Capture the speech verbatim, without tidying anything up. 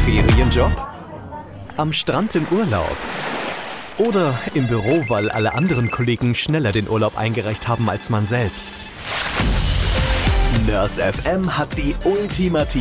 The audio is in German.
Ferienjob? Am Strand im Urlaub? Oder im Büro, weil alle anderen Kollegen schneller den Urlaub eingereicht haben als man selbst? Nurse F M hat die ultimative